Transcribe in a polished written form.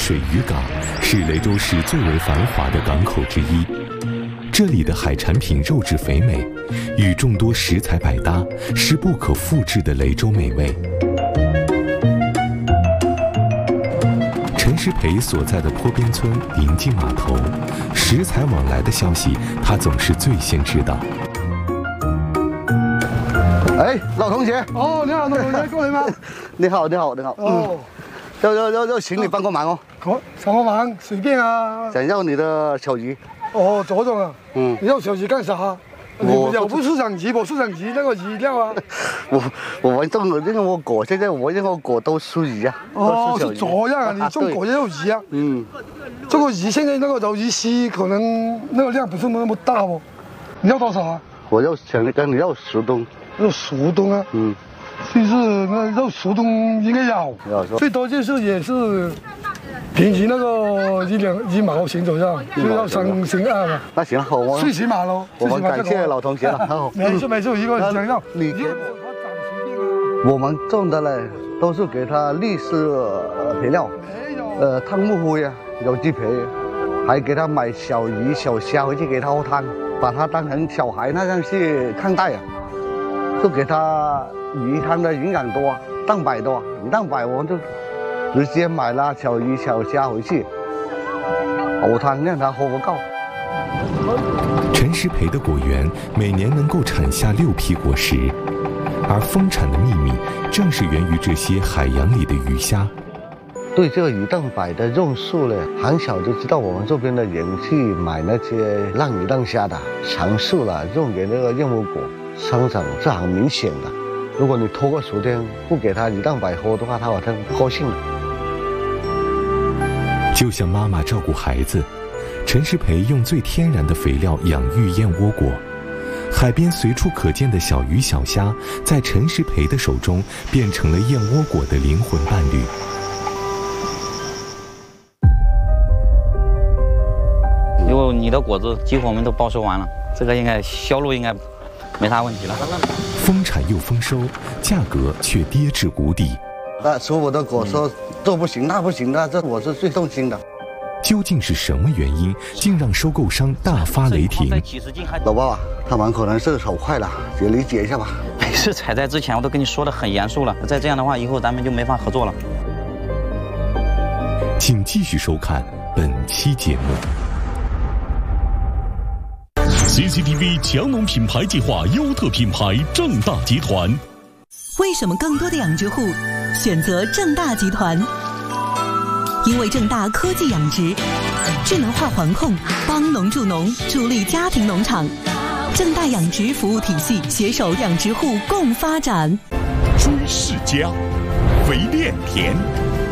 水渔港是雷州市最为繁华的港口之一，这里的海产品肉质肥美，与众多食材百搭，是不可复制的雷州美味。陈师培所在的坡边村临近码头，食材往来的消息他总是最先知道。 哎，老同学。 哦，你好，老同学，过来吗？ 你好。哦，要请你帮个忙哦。 好，什么忙？随便啊。 想要你的小鱼。 哦，左总啊。你要小鱼干啥？我不市场级，我市场级那个鱼料啊。 我们种的那个果，现在我那个果都出鱼啊。 哦，是这样啊，你种果也有鱼啊。这个鱼现在那个鲈鱼丝可能那个量不是那么大哦。你要多少啊？ 我要想跟你要10吨。 要10吨啊？就是那要10吨应该有，最多就是也是平均那个1毛钱左右，就要3升2嘛。 那行，好， 最起码喽。 我们感谢老同学了。好， 没事，一个想要你给我们种的嘞，都是给它绿色肥料，汤木灰啊，有机肥，还给他买小鱼小虾回去给他喝汤，把它当成小孩那样去看待啊。就给它鱼汤的营养多，蛋白多，蛋白我们就直接买了小鱼小虾回去熬汤，让它喝个够。 陈师培的果园每年能够产下6批果实，而丰产的秘密正是源于这些海洋里的鱼虾。 对这个鱼蛋白的用处呢，很小就知道我们这边的人去买那些浪鱼浪虾的，尝试了用给那个燕窝果。生长是很明显的，如果你拖个10天不给它鱼蛋白喝的话，它好像不高兴了。 就像妈妈照顾孩子，陈师培用最天然的肥料养育燕窝果，海边随处可见的小鱼小虾，在陈师培的手中变成了燕窝果的灵魂伴侣。 因为你的果子几乎我们都包收完了，这个应该销路应该没啥问题了。 丰产又丰收，价格却跌至谷底。 说我的果说这不行那不行的，这我是最痛心的。 究竟是什么原因，竟让收购商大发雷霆？ 老爸啊，他们可能是手快了，也理解一下吧。 每次采摘之前我都跟你说得很严肃了，再这样的话以后咱们就没法合作了。 请继续收看本期节目。 CCTV 强农品牌计划优特品牌正大集团。 为什么更多的养殖户选择正大集团？因为正大科技养殖、智能化环控，帮农助农，助力家庭农场。正大养殖服务体系携手养殖户共发展。 朱世家，肥炼田。